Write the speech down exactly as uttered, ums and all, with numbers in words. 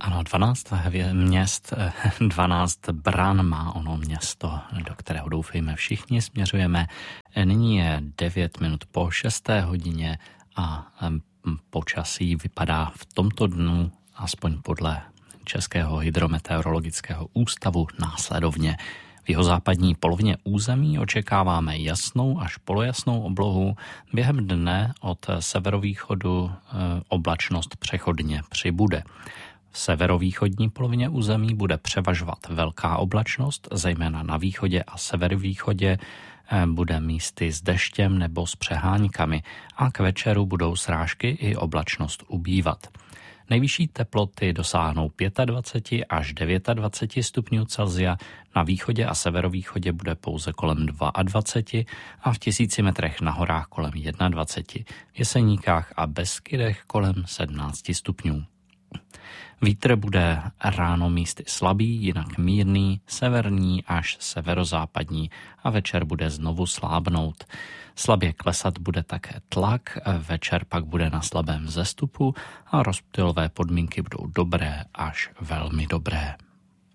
Ano, dvanáct měst, dvanáct bran má ono město, do kterého doufejme všichni směřujeme. Nyní je devět minut po šesté hodině a počasí vypadá v tomto dnu, aspoň podle Českého hydrometeorologického ústavu, následovně. V jihozápadní polovině území očekáváme jasnou až polojasnou oblohu. Během dne od severovýchodu oblačnost přechodně přibude. V severovýchodní polovině území bude převažovat velká oblačnost, zejména na východě a severovýchodě bude místy s deštěm nebo s přeháňkami a k večeru budou srážky i oblačnost ubývat. Nejvyšší teploty dosáhnou dvacet pět až dvacet devět stupňů Celsia, na východě a severovýchodě bude pouze kolem dvacet dva a v tisíci metrech na horách kolem dvacet jedna, v Jeseníkách a Beskydech kolem sedmnáct stupňů. Vítr bude ráno místy slabý, jinak mírný, severní až severozápadní a večer bude znovu slábnout. Slabě klesat bude také tlak, večer pak bude na slabém vzestupu a rozptylové podmínky budou dobré až velmi dobré.